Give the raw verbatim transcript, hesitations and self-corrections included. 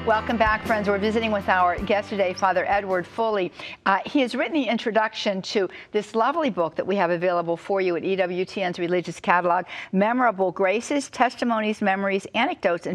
Welcome back, friends. We're visiting with our guest today, Father Edward Foley. Uh, he has written the introduction to this lovely book that we have available for you at E W T N's Religious Catalog, Memorable Graces, Testimonies, Memories, Anecdotes, and